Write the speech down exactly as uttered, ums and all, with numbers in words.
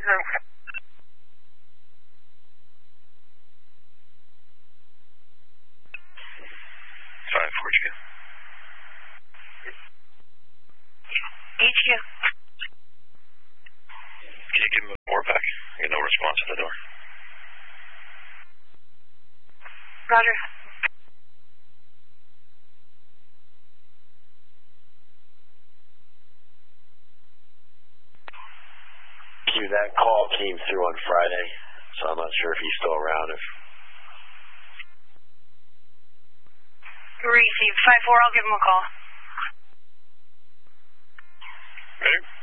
Five four H Q. H Q. Can you give him a more back? I get no response at the door. Roger. Q, that call came through on Friday, so I'm not sure if he's still around. If Receive five four, I'll give him a call. Ready?